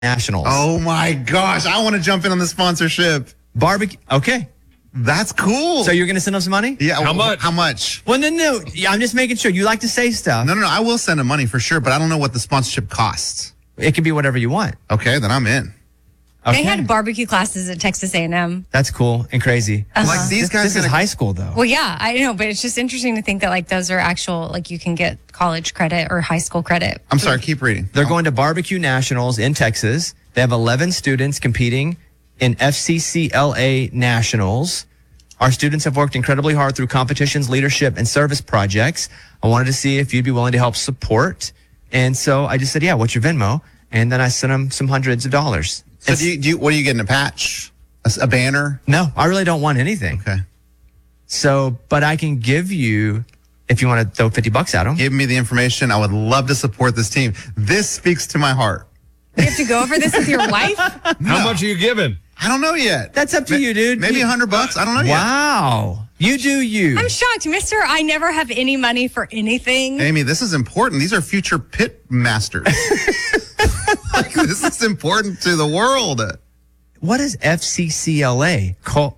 Nationals. Oh my gosh, I want to jump in on the sponsorship. Barbecue. Okay. That's cool. So you're going to send them some money? Yeah. How much? How much? Well, no. Yeah, I'm just making sure. You like to say stuff. No. I will send them money for sure, but I don't know what the sponsorship costs. It can be whatever you want. Okay, then I'm in. Okay. They had barbecue classes at Texas A&M. That's cool and crazy. Like these guys. This is high school, though. Well, yeah, I know, but it's just interesting to think that like those are actual, like you can get college credit or high school credit. I'm sorry, keep reading. They're going to Barbecue Nationals in Texas. They have 11 students competing in FCCLA Nationals. Our students have worked incredibly hard through competitions, leadership, and service projects. I wanted to see if you'd be willing to help support. And so I just said, yeah, what's your Venmo? And then I sent them some hundreds of dollars. So do you, what are you getting, a patch? A banner? No, I really don't want anything. Okay. So, but I can give you, if you want to throw $50 at them. Give me the information. I would love to support this team. This speaks to my heart. You have to go over this with your wife? How much are you giving? I don't know yet. That's up to you, dude. Maybe $100. I don't know yet. Wow. You do you. I'm shocked, mister. I never have any money for anything. Amy, this is important. These are future pit masters. Like, this is important to the world. What is FCCLA?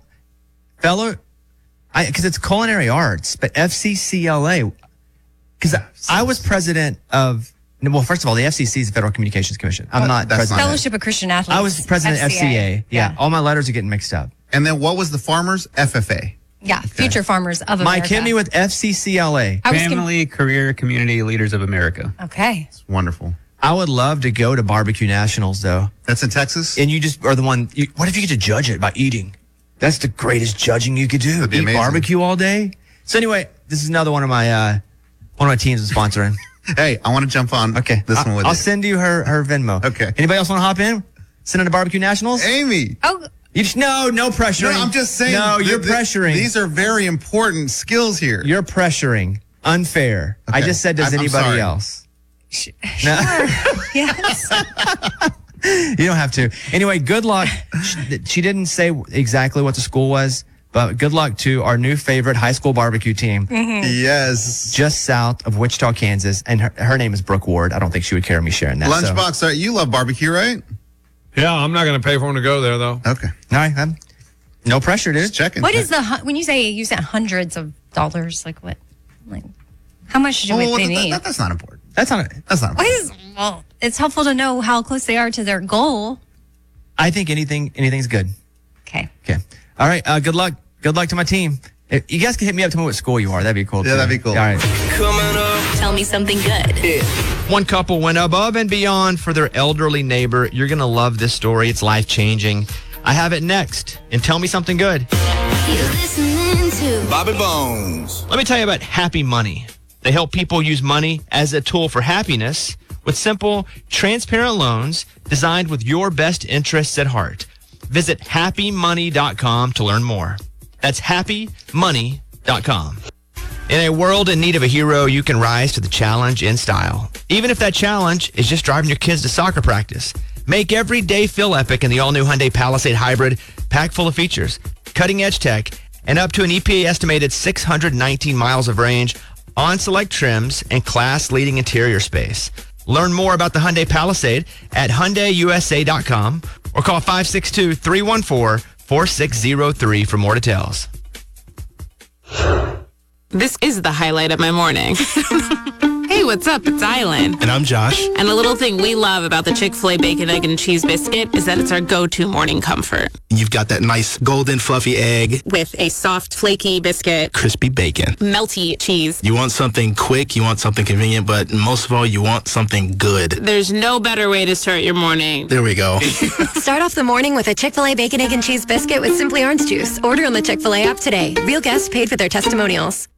Because it's culinary arts, but FCCLA, because I was president of, well, first of all, the FCC is the Federal Communications Commission. I'm not that's president. not Fellowship of Christian Athletes. I was president of FCA. Yeah. All my letters are getting mixed up. And then what was the farmers? FFA. Yeah, Future Farmers of America. Mike, hit me with FCCLA. Family Career Community Leaders of America. Okay. It's wonderful. I would love to go to Barbecue Nationals, though. That's in Texas? And you just are the one. What if you get to judge it by eating? That's the greatest judging you could do. That'd be Eat amazing. barbecue all day. So anyway, this is another one of my teams is sponsoring. Hey, I want to jump on this one with I'll you. send you her Venmo. Okay. Anybody else want to hop in? Send it to Barbecue Nationals? Amy. Oh, You just, no pressuring. No, I'm just saying. No, you're pressuring. These are very important skills here. You're pressuring. Unfair. I Okay. just said, does I'm anybody sorry. else? sure. Yes. You don't have to. Anyway, good luck. She didn't say exactly what the school was, but good luck to our new favorite high school barbecue team. Yes. Just south of Wichita, Kansas. And her name is Brooke Ward. I don't think she would care me sharing that. so. Lunchbox, all right, you love barbecue, right? Yeah, I'm not going to pay for him to go there, though. Okay. All right. No pressure, dude. Just checking. What is when you say you sent hundreds of dollars, like what? Like, how much do they need? That's not important. That's not That's not important. Well, it's helpful to know how close they are to their goal. I think anything's good. Okay. Okay. All right. Good luck. Good luck to my team. If you guys can hit me up, tell me what school you are. That'd be cool. Yeah, too. that'd be cool. All right. Tell me something good. One couple went above and beyond for their elderly neighbor. You're going to love this story. It's life-changing. I have it next. And tell me something good. You're listening to Bobby Bones. Let me tell you about Happy Money. They help people use money as a tool for happiness with simple, transparent loans designed with your best interests at heart. Visit happymoney.com to learn more. That's happymoney.com. In a world in need of a hero, you can rise to the challenge in style. Even if that challenge is just driving your kids to soccer practice. Make every day feel epic in the all-new Hyundai Palisade Hybrid, packed full of features, cutting-edge tech, and up to an EPA-estimated 619 miles of range on select trims and class-leading interior space. Learn more about the Hyundai Palisade at HyundaiUSA.com or call 562-314-4603 for more details. This is the highlight of my morning. Hey, what's up? It's Island. And I'm Josh. And the little thing we love about the Chick-fil-A Bacon, Egg, and Cheese Biscuit is that it's our go-to morning comfort. You've got that nice golden fluffy egg, With a soft, flaky biscuit, crispy bacon. melty cheese. You want something quick, you want something convenient, but most of all, you want something good. There's no better way to start your morning. There we go. Start off the morning with a Chick-fil-A Bacon, Egg, and Cheese Biscuit with Simply Orange Juice. Order on the Chick-fil-A app today. Real guests paid for their testimonials.